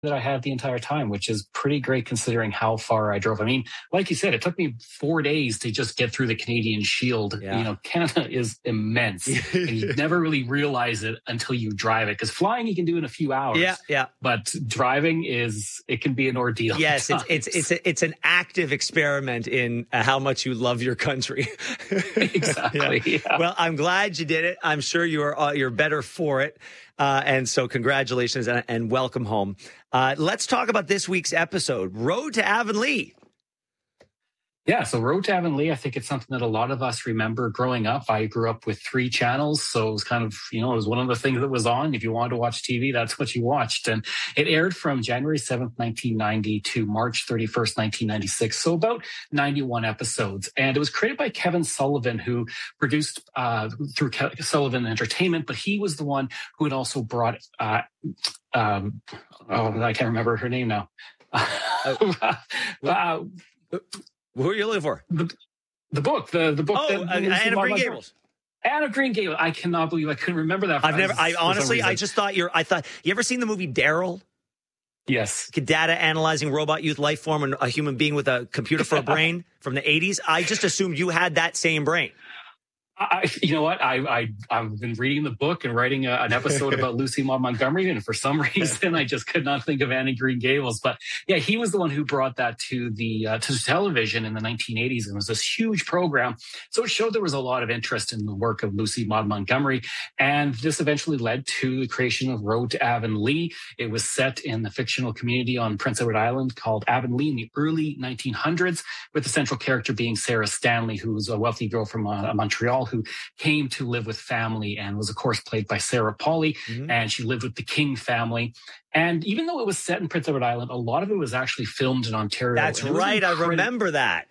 that I had the entire time, which is pretty great considering how far I drove. I mean, like you said, it took me 4 days to just get through the Canadian Shield. Yeah. You know, Canada is immense and you never really realize it until you drive it, because flying you can do in a few hours. Yeah. But driving it can be an ordeal. Yes, it's an active experiment in how much you love your country. Exactly. Yeah. Well, I'm glad you did it. I'm sure you're better for it. And so congratulations and welcome home. Let's talk about this week's episode, Road to Avonlea. Yeah, so Road to Avonlea, I think it's something that a lot of us remember growing up. I grew up with 3 channels, so it was kind of, it was one of the things that was on. If you wanted to watch TV, that's what you watched. And it aired from January 7th, 1990 to March 31st, 1996, so about 91 episodes. And it was created by Kevin Sullivan, who produced through Sullivan Entertainment, but he was the one who had also brought, I can't remember her name now. Who are you looking for? The book. Oh, Anne of Green Gables. Anne of Green Gables. I cannot believe I couldn't remember that. I just thought you ever seen the movie Daryl? Yes. Data analyzing robot youth life form and a human being with a computer for a brain from the 80s. I just assumed you had that same brain. You know what? I've been reading the book and writing an episode about Lucy Maud Montgomery, and for some reason I just could not think of Anne of Green Gables. But yeah, he was the one who brought that to the television in the 1980s, and it was this huge program. So it showed there was a lot of interest in the work of Lucy Maud Montgomery, and this eventually led to the creation of Road to Avonlea. It was set in the fictional community on Prince Edward Island called Avonlea in the early 1900s, with the central character being Sarah Stanley, who was a wealthy girl from Montreal, who came to live with family and was, of course, played by Sarah Polley. Mm-hmm. And she lived with the King family. And even though it was set in Prince Edward Island, a lot of it was actually filmed in Ontario. That's right. I remember that.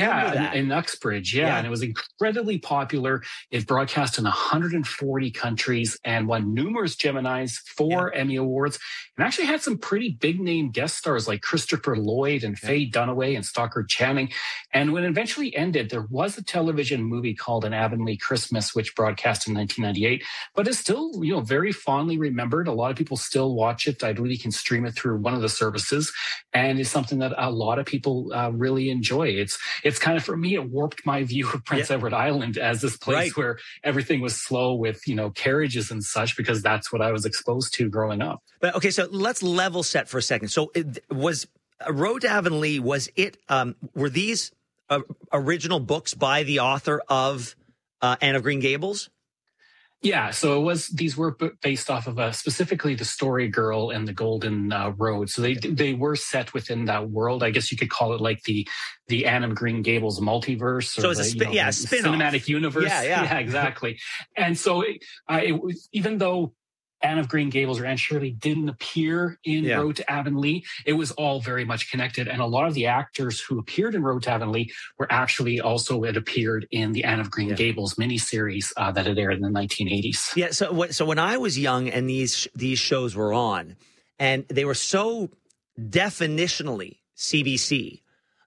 In Uxbridge. Yeah. And it was incredibly popular. It broadcast in 140 countries and won numerous Geminis, 4 Emmy Awards, and actually had some pretty big name guest stars like Christopher Lloyd and Faye Dunaway and Stockard Channing. And when it eventually ended, there was a television movie called An Avonlea Christmas, which broadcast in 1998, but is still, very fondly remembered. A lot of people still watch it. I believe you can stream it through one of the services, and it's something that a lot of people really enjoy. It's kind of, for me, it warped my view of Prince Edward Island as this place where everything was slow with, carriages and such, because that's what I was exposed to growing up. But okay, so let's level set for a second. So was Road to Avonlea, were these original books by the author of Anne of Green Gables? Yeah, so these were based off of specifically the Story Girl and the Golden Road. So they were set within that world. I guess you could call it like the Anne of Green Gables multiverse, or so it's the cinematic universe. Yeah, exactly. And so it was, even though Anne of Green Gables or Anne Shirley didn't appear in Road to Avonlea, it was all very much connected. And a lot of the actors who appeared in Road to Avonlea were actually also had appeared in the Anne of Green Gables miniseries that had aired in the 1980s. Yeah. So when I was young and these shows were on, and they were so definitionally CBC,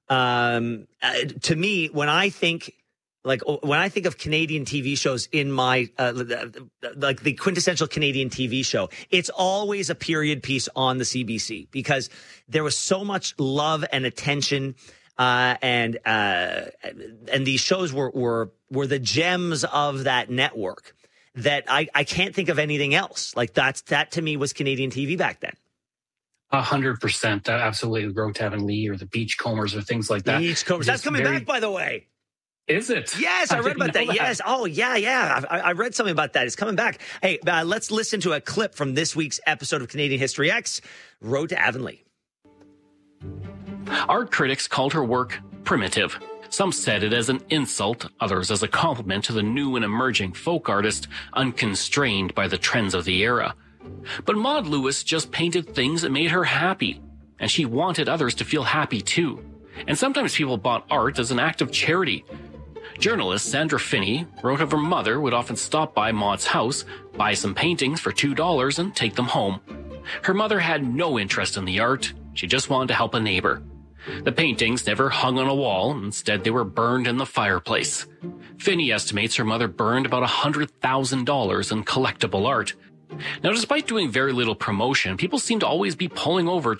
to me, when I think of Canadian TV shows in my, like the quintessential Canadian TV show, it's always a period piece on the CBC, because there was so much love and attention, and these shows were the gems of that network that I can't think of anything else. Like that to me was Canadian TV back then. 100%. Absolutely. Road to Avonlea or the Beachcombers or things like that. Beachcombers. That's coming back, by the way. Is it? Yes, I read about that. Yes. Oh, yeah. I read something about that. It's coming back. Hey, let's listen to a clip from this week's episode of Canadian History X, Road to Avonlea. Art critics called her work primitive. Some said it as an insult, others as a compliment to the new and emerging folk artist, unconstrained by the trends of the era. But Maud Lewis just painted things that made her happy, and she wanted others to feel happy too. And sometimes people bought art as an act of charity. Journalist Sandra Finney wrote of her mother would often stop by Maud's house, buy some paintings for $2 and take them home. Her mother had no interest in the art. She just wanted to help a neighbor. The paintings never hung on a wall. Instead, they were burned in the fireplace. Finney estimates her mother burned about $100,000 in collectible art. Now, despite doing very little promotion, people seem to always be pulling over